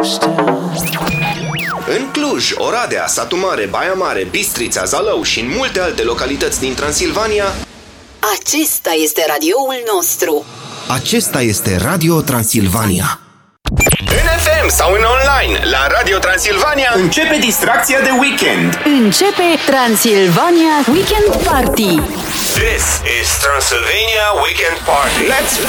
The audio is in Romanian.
În Cluj, Oradea, Satu Mare, Baia Mare, Bistrița, Zalău și în multe alte localități din Transilvania, acesta este radioul nostru. acesta este Radio Transilvania. În FM sau în online, la Radio Transilvania, începe distracția de weekend. Începe Transilvania Weekend Party. This is Transylvania Weekend Party. Let's